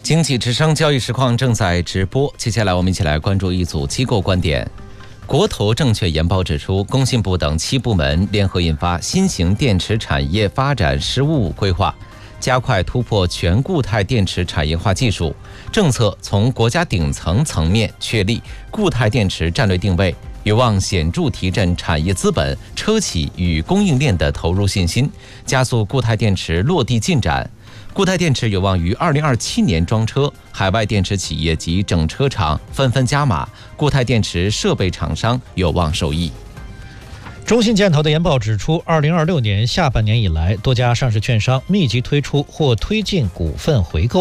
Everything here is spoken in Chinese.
经济之声交易实况正在直播，接下来我们一起来关注一组机构观点。国投证券研报指出，工信部等7部门联合印发新型电池产业发展“十5+5”规划，加快突破全固态电池产业化技术。政策从国家顶层层面确立固态电池战略定位，有望显著提振产业资本、车企与供应链的投入信心，加速固态电池落地进展。固态电池有望于2027年装车，海外电池企业及整车厂纷纷加码，固态电池设备厂商有望受益。 中信建投的研报指出，2026年下半年以来，多家上市券商密集推出或推进股份回购。